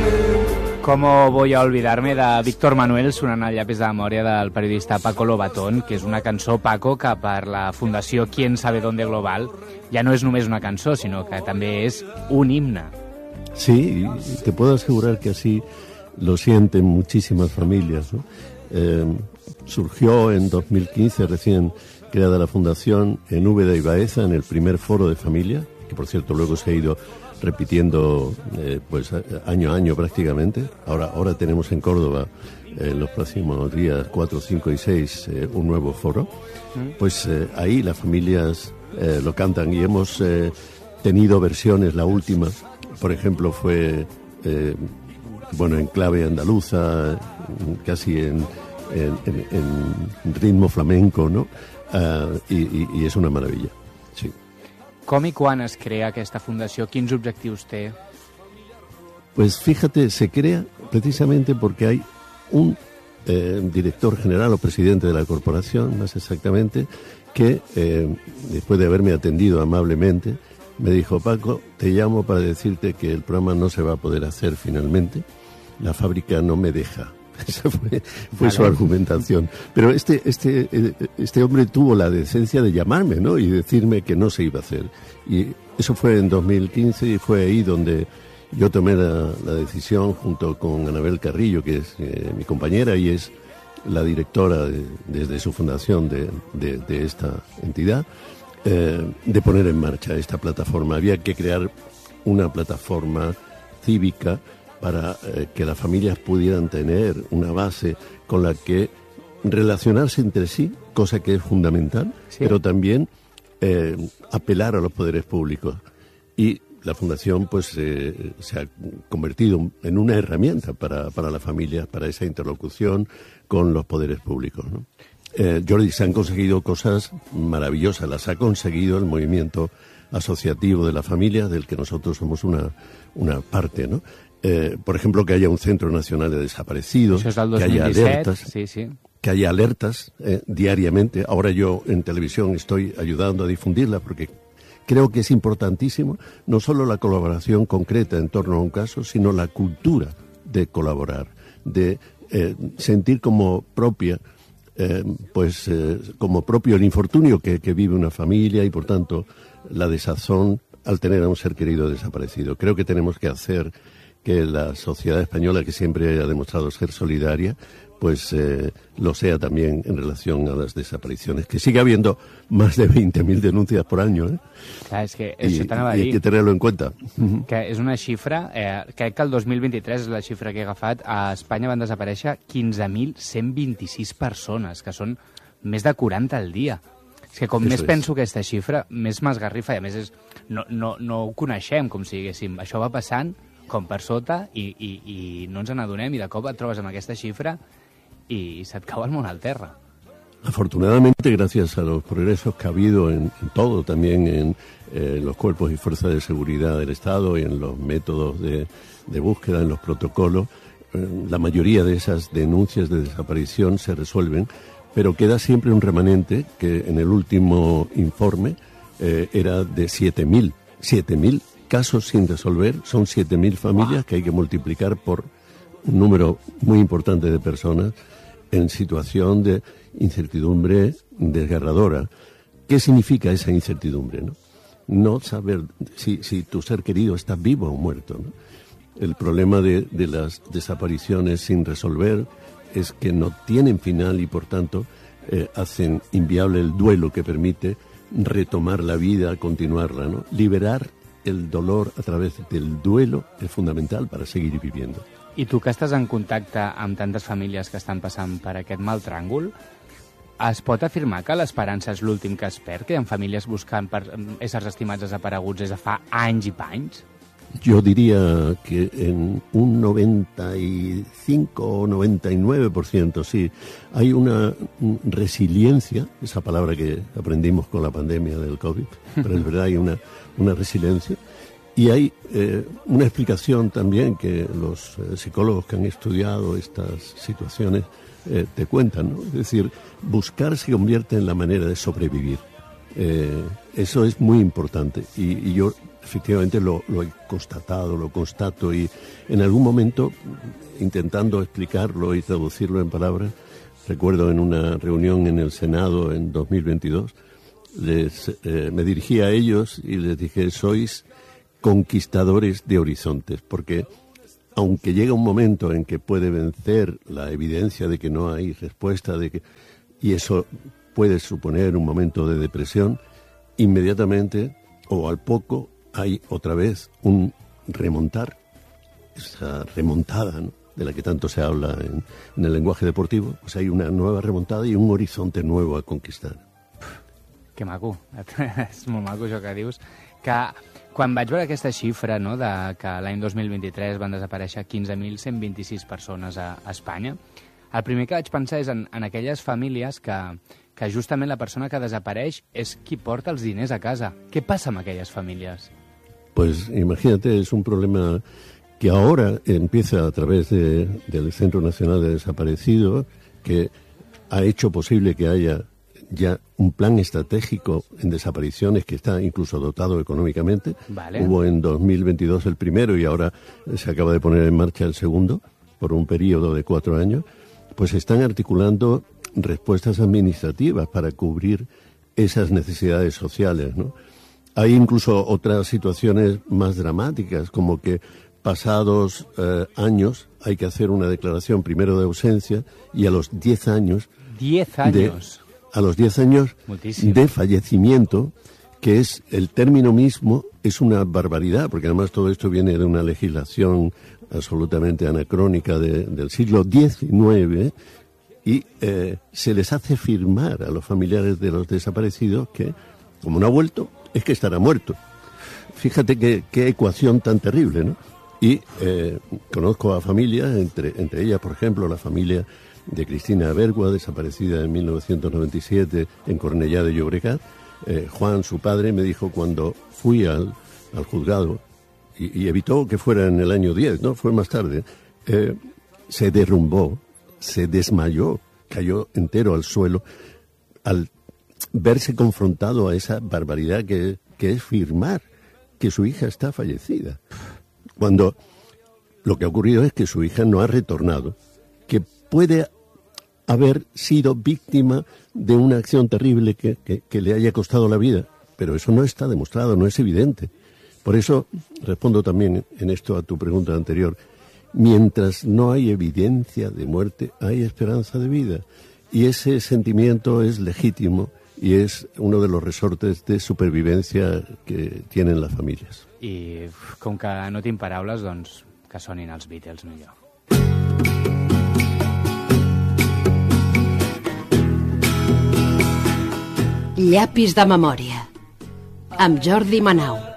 ¿Cómo voy a olvidarme de Víctor Manuel sonant el llapis de memòria del periodista Paco Lobatón, que és una cançó, Paco, que per la Fundació Quién Sabe Dónde Global ja no és només una cançó, sinó que també és un himne. Sí, te puedo asegurar que así lo sienten muchísimas familias, ¿no? Surgió en 2015, recién creada la Fundación, en Úbeda y Baeza, en el primer foro de familia, que por cierto luego se ha ido repitiendo pues año a año prácticamente. Ahora tenemos en Córdoba en los próximos días 4, 5 y 6 un nuevo foro. Pues ahí las familias lo cantan y hemos tenido versiones. La última, por ejemplo, fue en clave andaluza, casi en ritmo flamenco, ¿no? Y es una maravilla, sí. Com i quan es crea aquesta fundació? Quins objectius té? Pues fíjate, se crea precisamente porque hay un director general o presidente de la corporación, más exactamente, que después de haberme atendido amablemente, me dijo: Paco, te llamo para decirte que el programa no se va a poder hacer finalmente, la fábrica no me deja. Esa fue su argumentación. Pero este hombre tuvo la decencia de llamarme, ¿no? Y decirme que no se iba a hacer. Y eso fue en 2015 y fue ahí donde yo tomé la decisión junto con Anabel Carrillo, que es mi compañera y es la directora desde su fundación de esta entidad, de poner en marcha esta plataforma. Había que crear una plataforma cívica para que las familias pudieran tener una base con la que relacionarse entre sí, cosa que es fundamental, sí, pero también apelar a los poderes públicos. Y la Fundación pues se ha convertido en una herramienta para las familias, para esa interlocución con los poderes públicos, ¿no? Jordi, se han conseguido cosas maravillosas, las ha conseguido el movimiento asociativo de la familia, del que nosotros somos una parte, ¿no? Por ejemplo, que haya un Centro Nacional de Desaparecidos, que haya alertas, sí. Que haya alertas diariamente. Ahora yo en televisión estoy ayudando a difundirla porque creo que es importantísimo no solo la colaboración concreta en torno a un caso, sino la cultura de colaborar, de sentir como propia, como propio el infortunio que vive una familia y por tanto la desazón al tener a un ser querido desaparecido. Creo que tenemos que hacer que la sociedad española, que siempre ha demostrado ser solidaria, pues lo sea también en relación a las desapariciones, que sigue habiendo más de 20.000 denuncias por año, ¿eh? Clar, és que això t'anava a dir. I hay que tenerlo en cuenta. Que és una xifra, crec que el 2023 és la xifra que he agafat, a Espanya van desaparèixer 15.126 persones, que són més de 40 al dia. És que com més penso aquesta xifra, més m'esgarrifa, i a més no ho coneixem, com si diguéssim. Això va passant com per sota i no ens n'adonem, i de cop et trobes amb aquesta xifra y se te acaba el món al terra. Afortunadamente, gracias a los progresos que ha habido en todo, también en los cuerpos y fuerzas de seguridad del Estado y en los métodos de búsqueda, en los protocolos, la mayoría de esas denuncias de desaparición se resuelven, pero queda siempre un remanente que en el último informe era de 7.000 casos sin resolver. Son 7.000 familias que hay que multiplicar por un número muy importante de personas en situación de incertidumbre desgarradora. ¿Qué significa esa incertidumbre, no? No saber si tu ser querido está vivo o muerto, ¿no? El problema de las desapariciones sin resolver es que no tienen final y por tanto hacen inviable el duelo que permite retomar la vida, continuarla, ¿no? Liberar el dolor a través del duelo es fundamental para seguir viviendo. I tu, que estàs en contacte amb tantes famílies que estan passant per aquest mal tràngol, es pot afirmar que l'esperança és l'últim que es perd, que hi ha famílies buscant per éssers estimats desapareguts des de fa anys i panys? Yo diría que en un 95 o 99%, sí. Hay una resiliencia, esa palabra que aprendimos con la pandemia del COVID, pero es verdad, hay una resiliencia. Y hay una explicación también que los psicólogos que han estudiado estas situaciones te cuentan, ¿no? Es decir, buscar se convierte en la manera de sobrevivir. Eso es muy importante y yo efectivamente lo he constatado, lo constato, y en algún momento, intentando explicarlo y traducirlo en palabras, recuerdo en una reunión en el Senado en 2022, me dirigí a ellos y les dije: sois conquistadores de horizontes, porque aunque llega un momento en que puede vencer la evidencia de que no hay respuesta, y eso puede suponer un momento de depresión, inmediatamente o al poco hay otra vez un remontar, esa remontada, ¿no?, de la que tanto se habla en el lenguaje deportivo. Pues hay una nueva remontada i un horizonte nuevo a conquistar. Que maco, és molt maco això que dius, que quan vaig veure aquesta xifra, no, de que l'any 2023 van desaparèixer 15.126 persones a Espanya, el primer que vaig pensar és en aquelles famílies que justament la persona que desapareix és qui porta els diners a casa. Què passa amb aquelles famílies? Pues imagínate, es un problema que ahora empieza a través del Centro Nacional de Desaparecidos, que ha hecho posible que haya ya un plan estratégico en desapariciones que está incluso dotado económicamente. Vale. Hubo en 2022 el primero y ahora se acaba de poner en marcha el segundo por un periodo de 4 años. Pues están articulando respuestas administrativas para cubrir esas necesidades sociales, ¿no? Hay incluso otras situaciones más dramáticas, como que pasados años hay que hacer una declaración primero de ausencia y a los 10 años... 10 años. A los 10 años Muchísimo. De fallecimiento, que es el término mismo, es una barbaridad, porque además todo esto viene de una legislación absolutamente anacrónica del siglo XIX, y se les hace firmar a los familiares de los desaparecidos que, como no ha vuelto, es que estará muerto. Fíjate qué ecuación tan terrible, ¿no? Y conozco a familias, entre ellas, por ejemplo, la familia de Cristina Bergua, desaparecida en 1997 en Cornellá de Llobregat. Juan, su padre, me dijo cuando fui al juzgado, y evitó que fuera en el año 10, ¿no? Fue más tarde, se derrumbó, se desmayó, cayó entero al suelo al verse confrontado a esa barbaridad que es firmar que su hija está fallecida, cuando lo que ha ocurrido es que su hija no ha retornado, que puede haber sido víctima de una acción terrible que le haya costado la vida, pero eso no está demostrado, no es evidente. Por eso respondo también en esto a tu pregunta anterior: mientras no hay evidencia de muerte, hay esperanza de vida, y ese sentimiento es legítimo y es uno de los resortes de supervivencia que tienen las familias. I com que no tinc paraules, doncs que sonin els Beatles millor. Llapis de memòria, amb Jordi Manau.